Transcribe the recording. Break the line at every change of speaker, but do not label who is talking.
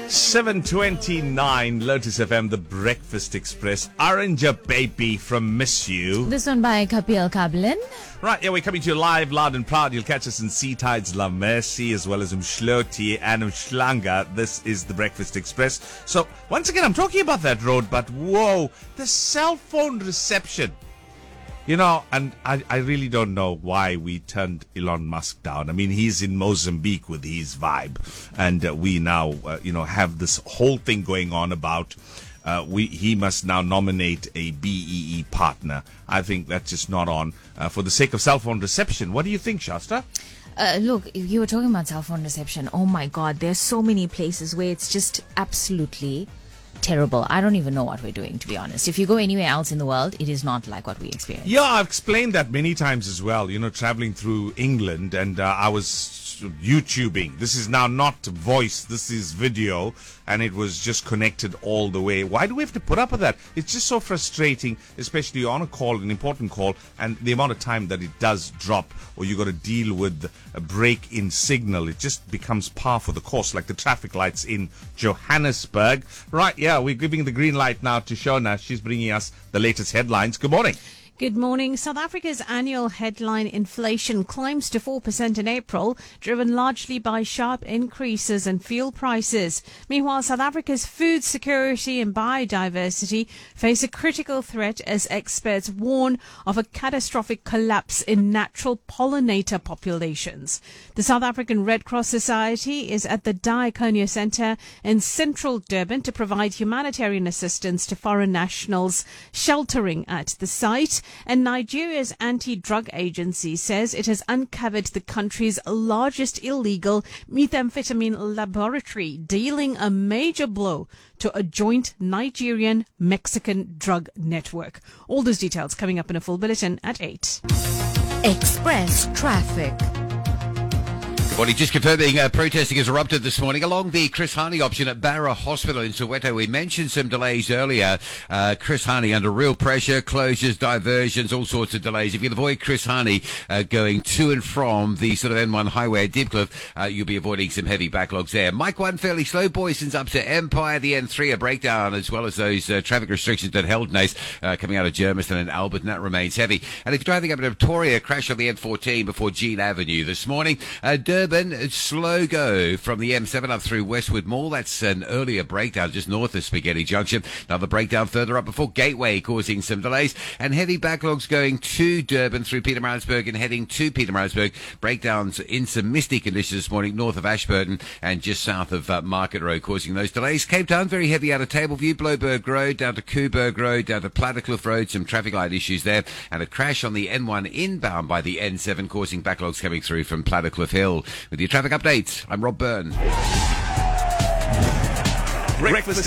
7:29 Lotus FM, The Breakfast Express. Aranja Baby from Miss You.
This one by Kapil Kablin.
Right, yeah, we're coming to you live, loud and proud. You'll catch us in Sea Tides La Mercy as well as Umshloti and Umshlanga. This is The Breakfast Express. So, once again, I'm talking about that road, but whoa, the cell phone reception. You know, and I really don't know why we turned Elon Musk down. I mean, he's in Mozambique with his vibe. And we now, have this whole thing going on about he must now nominate a BEE partner. I think that's just not on for the sake of cell phone reception. What do you think, Shasta?
Look, if you were talking about cell phone reception, oh my God, there's so many places where it's just absolutely terrible. I don't even know what we're doing, to be honest. If you go anywhere else in the world, it is not like what we experience.
Yeah, I've explained that many times as well, traveling through England, and I was YouTubing. This is now not voice, this is video, and it was just connected all the way. Why do we have to put up with that? It's just so frustrating, especially on a call, an important call, and the amount of time that it does drop, or you got to deal with a break in signal. It just becomes par for the course, like the traffic lights in Johannesburg. Right, yeah, we're giving the green light now to Shona. She's bringing us the latest headlines. Good morning.
Good morning. South Africa's annual headline inflation climbs to 4% in April, driven largely by sharp increases in fuel prices. Meanwhile, South Africa's food security and biodiversity face a critical threat as experts warn of a catastrophic collapse in natural pollinator populations. The South African Red Cross Society is at the Diakonia Centre in central Durban to provide humanitarian assistance to foreign nationals sheltering at the site. And Nigeria's anti-drug agency says it has uncovered the country's largest illegal methamphetamine laboratory, dealing a major blow to a joint Nigerian-Mexican drug network. All those details coming up in a full bulletin at 8.
Express traffic.
Good morning. Just confirming, protesting has erupted this morning along the Chris Hani option at Barra Hospital in Soweto. We mentioned some delays earlier. Chris Hani under real pressure, closures, diversions, all sorts of delays. If you can avoid Chris Hani going to and from the sort of N1 highway at Diepkloof, you'll be avoiding some heavy backlogs there. Mike 1 fairly slow. Boyson's up to Empire. The N3 a breakdown, as well as those traffic restrictions that held Nace coming out of Germiston and Albert, and that remains heavy. And if you're driving up to Victoria, crash on the N14 before Jean Avenue this morning. Durban, slow go from the M7 up through Westwood Mall. That's an earlier breakdown just north of Spaghetti Junction. Another breakdown further up before Gateway, causing some delays. And heavy backlogs going to Durban through Pietermaritzburg and heading to Pietermaritzburg. Breakdowns in some misty conditions this morning north of Ashburton and just south of Market Road, causing those delays. Cape Town, very heavy out of Tableview, Bloberg Road, down to Coburg Road, down to Plattercliff Road. Some traffic light issues there. And a crash on the N1 inbound by the N7, causing backlogs coming through from Plattercliff Hill. With your traffic updates, I'm Rob Byrne.
Breakfast